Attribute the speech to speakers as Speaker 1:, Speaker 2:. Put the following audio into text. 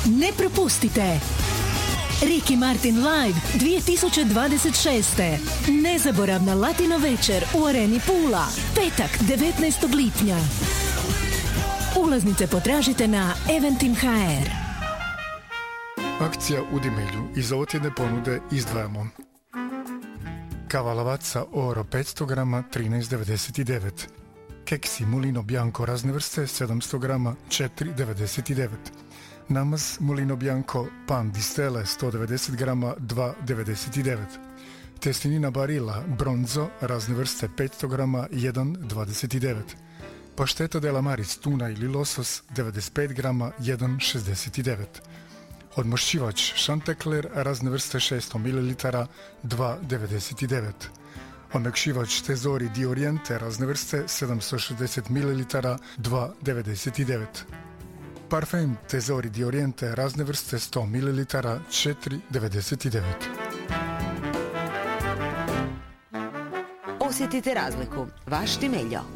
Speaker 1: Ne propustite! Ricky Martin Live 2026. Nezaboravna latino večer u Areni Pula. Petak, 19. lipnja. Ulaznice potražite na Eventim.hr.
Speaker 2: Akcija u Dimelju. Iz ovotjedne ponude izdvajamo kava Lavazza Oro 500 grama 13,99. Keksi Mulino Bianco razne vrste 700 grama 4,99. Namaz Mulino Bianco Pan di Stelle 190 grama 2,99. Testenina Barilla Bronzo razne vrste 500 grama 1,29. Pašteta della Maris tuna ili losos 95 grama 1,69. Odmošćivač Chantekler razne vrste 600 ml 2,99. Omekšivač Tesori di Oriente razne vrste 760 ml 2,99. Parfum Tesori di Oriente razne vrste 100 ml 4,99.
Speaker 3: Osjetite razliku. Vaš Timeljo.